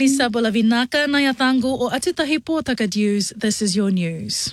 Lisa Bolavinaka, Nayatango o Atitahi Pōtaka News. This is your news.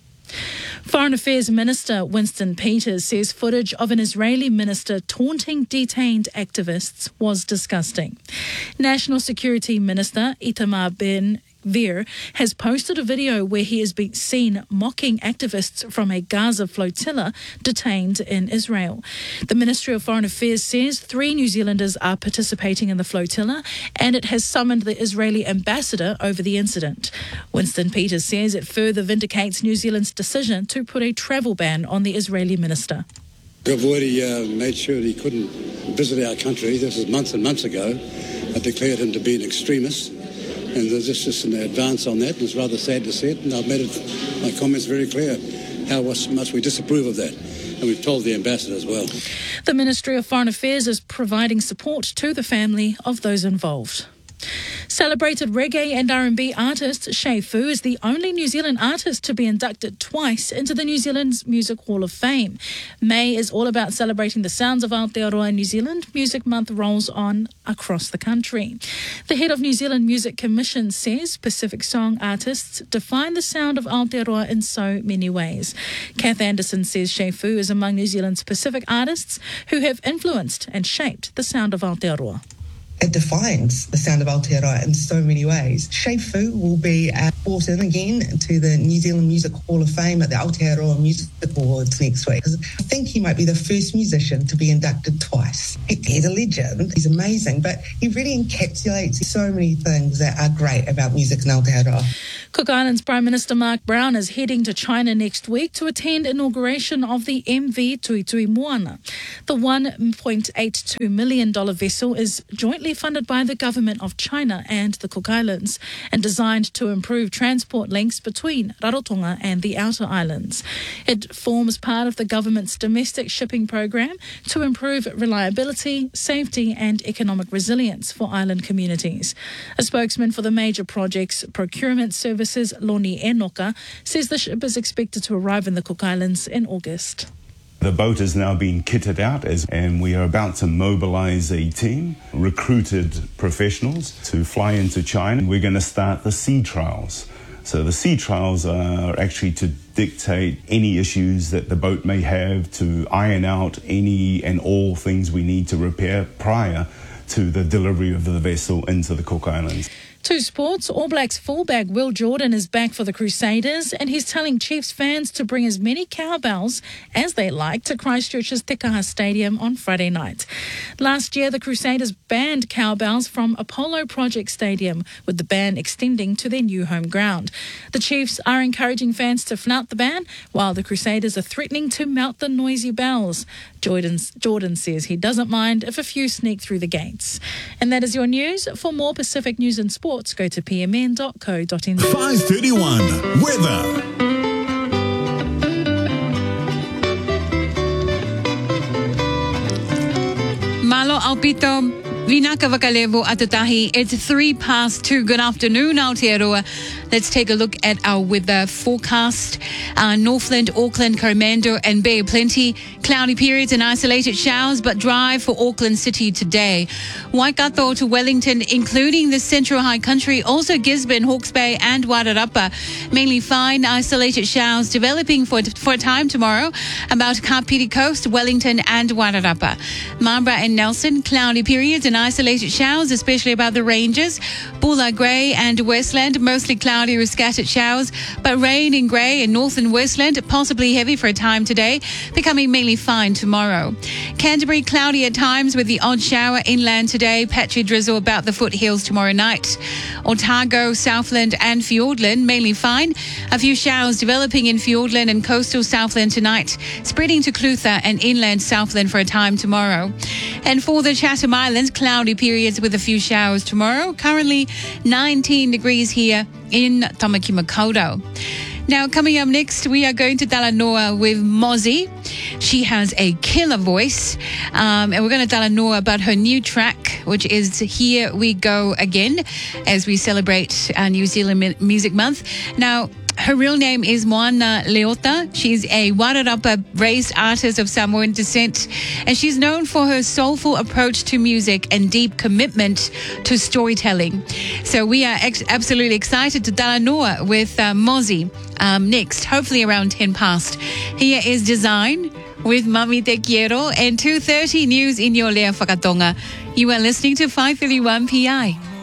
Foreign Affairs Minister Winston Peters says footage of an Israeli minister taunting detained activists was disgusting. National Security Minister Itamar Ben-Gvir has posted a video where he has been seen mocking activists from a Gaza flotilla detained in Israel. The Ministry of Foreign Affairs says 3 New Zealanders are participating in the flotilla, and it has summoned the Israeli ambassador over the incident. Winston Peters says it further vindicates New Zealand's decision to put a travel ban on the Israeli minister. We've already made sure he couldn't visit our country. This was months and months ago. I declared him to be an extremist. And there's just an advance on that, and it's rather sad to see it. And I've made my comments very clear how much we disapprove of that. And we've told the ambassador as well. The Ministry of Foreign Affairs is providing support to the family of those involved. Celebrated reggae and R&B artist Shay Fu is the only New Zealand artist to be inducted twice into the New Zealand's Music Hall of Fame. May is all about celebrating the sounds of Aotearoa in New Zealand. Music Month rolls on across the country. The head of New Zealand Music Commission says Pacific Song artists define the sound of Aotearoa in so many ways. Kath Anderson says Shay Fu is among New Zealand's Pacific artists who have influenced and shaped the sound of Aotearoa. It defines the sound of Aotearoa in so many ways. Shay Fu will be brought in again to the New Zealand Music Hall of Fame at the Aotearoa Music Awards next week. I think he might be the first musician to be inducted twice. He's a legend. He's amazing, but he really encapsulates so many things that are great about music in Aotearoa. Cook Islands Prime Minister Mark Brown is heading to China next week to attend inauguration of the MV Tuitui Moana. The $1.82 million vessel is jointly funded by the government of China and the Cook Islands and designed to improve transport links between Rarotonga and the outer islands. It forms part of the government's domestic shipping program to improve reliability, safety and economic resilience for island communities. A spokesman for the major project's procurement services, Loni Enoka, says the ship is expected to arrive in the Cook Islands in August. The boat has now been kitted out and we are about to mobilize a team, recruited professionals to fly into China. We're going to start the sea trials. So the sea trials are actually to dictate any issues that the boat may have, to iron out any and all things we need to repair prior to the delivery of the vessel into the Cook Islands. To sports, All Blacks fullback Will Jordan is back for the Crusaders, and he's telling Chiefs fans to bring as many cowbells as they like to Christchurch's Te Kaha Stadium on Friday night. Last year, the Crusaders banned cowbells from Apollo Project Stadium, with the ban extending to their new home ground. The Chiefs are encouraging fans to flout the ban, while the Crusaders are threatening to melt the noisy bells. Jordan says he doesn't mind if a few sneak through the gates. And that is your news. For more Pacific news and sports, go to pmn.co.nz. 5:31 weather. Malo Alpito. Vinaka Vakalevo Atatahi. It's 2:03. Good afternoon, Aotearoa. Let's take a look at our weather forecast. Northland, Auckland, Coromandel and Bay of Plenty. Cloudy periods and isolated showers, but dry for Auckland City today. Waikato to Wellington, including the Central High Country, also Gisborne, Hawke's Bay and Wairarapa. Mainly fine, isolated showers developing for a time tomorrow about Kapiti Coast, Wellington and Wairarapa. Marlborough and Nelson, cloudy periods and isolated showers, especially about the ranges. Bulla, Grey and Westland, mostly cloudy with scattered showers, but rain in Grey and North and Westland, possibly heavy for a time today, becoming mainly fine tomorrow. Canterbury, cloudy at times with the odd shower inland today, patchy drizzle about the foothills tomorrow night. Otago, Southland and Fiordland, mainly fine. A few showers developing in Fiordland and coastal Southland tonight, spreading to Clutha and inland Southland for a time tomorrow. And for the Chatham Islands, cloudy periods with a few showers tomorrow. Currently 19 degrees here in Tamaki Makaurau. Now, coming up next, we are going to Talanoa with Mozzie. She has a killer voice, and we're going to Talanoa about her new track, which is Here We Go Again, as we celebrate New Zealand Music Month. Now, Her real name is Moana Leota. She's a Wairarapa raised artist of Samoan descent, and she's known for her soulful approach to music and deep commitment to storytelling. So we are absolutely excited to talanoa with Mozzie next, hopefully around 10 past. Here is Design with Mami Te Quiero and 2:30 news in your Lea Whakatonga. You are listening to 531 PI.